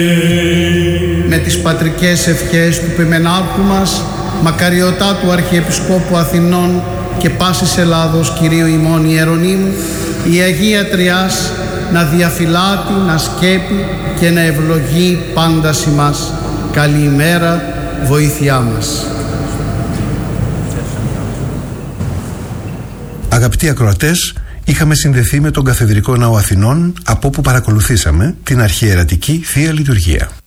Με τις πατρικές ευχές του Πεμενάρχου μας, μακαριωτά του Αρχιεπισκόπου Αθηνών και πάσης Ελλάδος Κυρίου ημών Ιερονύμου, η Αγία Τριάς να διαφυλάτει, να σκέπει και να ευλογεί πάντα ημάς. Καλημέρα, βοήθειά μας. Αγαπητοί ακροατές, είχαμε συνδεθεί με τον Καθεδρικό Ναό Αθηνών, από όπου παρακολουθήσαμε την αρχιερατική Θεία Λειτουργία.